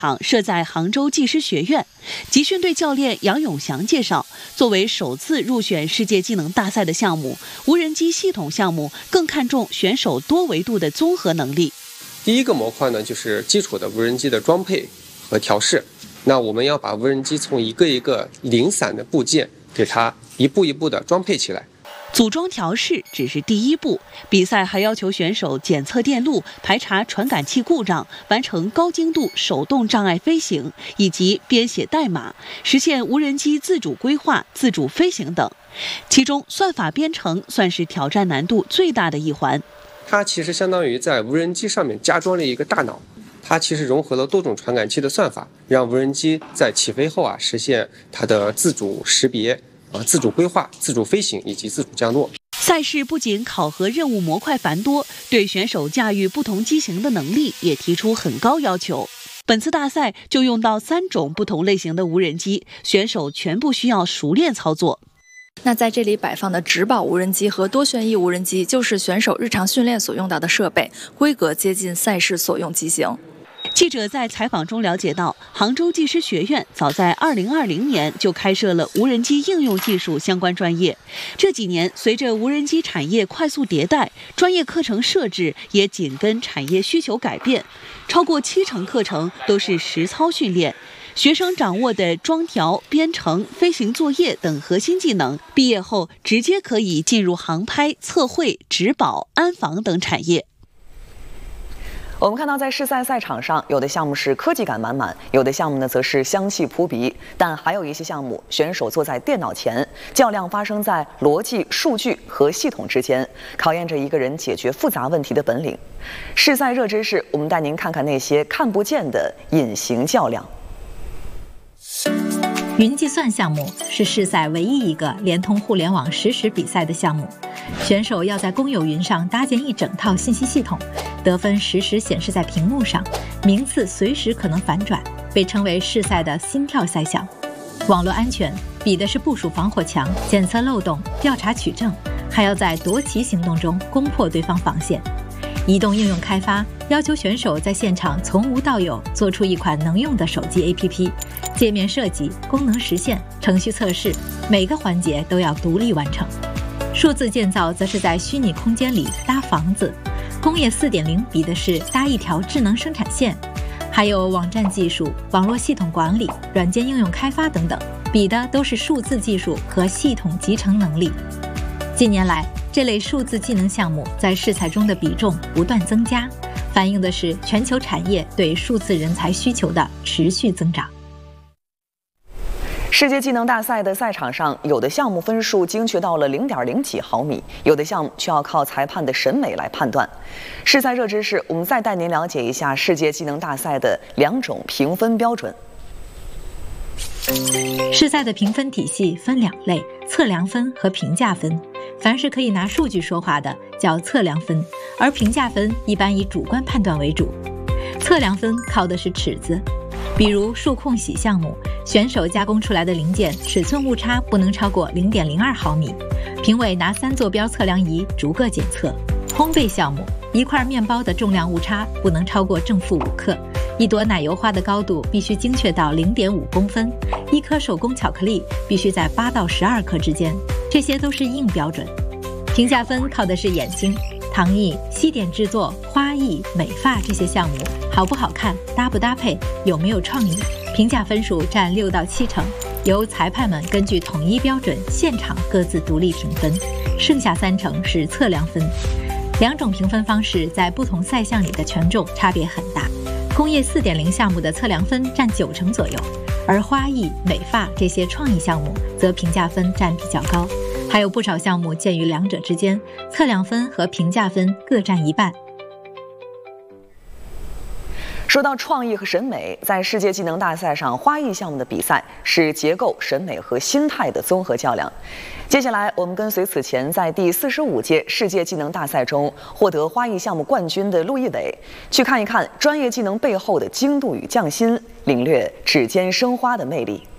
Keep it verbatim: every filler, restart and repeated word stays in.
场设在杭州技师学院。集训队教练杨永祥介绍，作为首次入选世界技能大赛的项目，无人机系统项目更看重选手多维度的综合能力。 第一个模块呢，就是基础的无人机的装配和调试。那我们要把无人机从一个一个零散的部件，给它一步一步的装配起来。 组装调试只是第一步，比赛还要求选手检测电路、排查传感器故障、完成高精度手动障碍飞行，以及编写代码，实现无人机自主规划、自主飞行等。其中，算法编程算是挑战难度最大的一环。 它其实相当于在无人机上面加装了一个大脑，它其实融合了多种传感器的算法，让无人机在起飞后啊实现它的自主识别。啊，自主规划、自主飞行以及自主降落。 赛事不仅考核任务模块繁多，对选手驾驭不同机型的能力也提出很高要求。本次大赛就用到三种不同类型的无人机，选手全部需要熟练操作。 那在这里摆放的植保无人机和多旋翼无人机，就是选手日常训练所用到的设备，规格接近赛事所用机型。 记者在采访中了解到，杭州技师学院早在二零二零年就开设了无人机应用技术相关专业。这几年，随着无人机产业快速迭代，专业课程设置也紧跟产业需求改变，超过七成课程都是实操训练。学生掌握的装调、编程、飞行作业等核心技能，毕业后直接可以进入航拍、测绘、植保、安防等产业。 我们看到，在试赛赛场上，有的项目是科技感满满，有的项目呢则是香气扑鼻，但还有一些项目，选手坐在电脑前，较量发生在逻辑、数据和系统之间，考验着一个人解决复杂问题的本领。试赛热知识，我们带您看看那些看不见的隐形较量。 云计算项目是试赛唯一一个连通互联网实时比赛的项目，选手要在公有云上搭建一整套信息系统，得分实时显示在屏幕上，名次随时可能反转，被称为试赛的心跳赛项。网络安全比的是部署防火墙、检测漏洞、调查取证，还要在夺旗行动中攻破对方防线。移动应用开发要求选手在现场从无到有做出一款能用的手机 A P P， 界面设计、功能实现、程序测试，每个环节都要独立完成。数字建造则是在虚拟空间里搭房子，工业 四点零 比的是搭一条智能生产线，还有网站技术、网络系统管理、软件应用开发等等，比的都是数字技术和系统集成能力。近年来，这类数字技能项目在试赛中的比重不断增加，反映的是全球产业对数字人才需求的持续增长。 世界技能大赛的赛场上，有的项目分数精确到了零点零几毫米，有的项目却要靠裁判的审美来判断。试赛热知识，我们再带您了解一下世界技能大赛的两种评分标准。 试赛的评分体系分两类：测量分和评价分。凡是可以拿数据说话的叫测量分，而评价分一般以主观判断为主。测量分靠的是尺子，比如数控洗项目，选手加工出来的零件尺寸误差不能超过 零点零二毫米，评委拿三座标测量仪逐个检测。烘焙项目，一块面包的重量误差不能超过正负五克，一朵奶油花的高度必须精确到 零点五公分，一颗手工巧克力必须在八到十二克之间，这些都是硬标准。评价分靠的是眼睛，糖艺、西点制作、花艺、美发这些项目好不好看、搭不搭配、有没有创意，评价分数占六到七成，由裁判们根据统一标准现场各自独立评分，剩下三成是测量分。两种评分方式在不同赛项里的权重差别很大，工业 四点零 项目的测量分占九成左右，而花艺、美发这些创意项目则评价分占比较高，还有不少项目介于两者之间，测量分和评价分各占一半。 说到创意和审美，在世界技能大赛上，花艺项目的比赛是结构、审美和心态的综合较量。接下来，我们跟随此前在第四十五届世界技能大赛中获得花艺项目冠军的陆一伟，去看一看专业技能背后的精度与匠心，领略指尖生花的魅力。